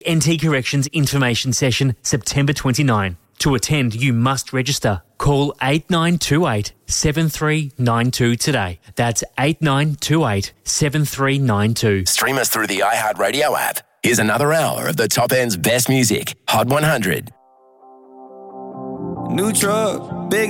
NT Corrections Information Session, September 29. To attend, you must register. Call 8928 7392 today. That's 8928 7392. Stream us through the iHeartRadio app. Here's another hour of the top end's best music. Hot 100. New truck, big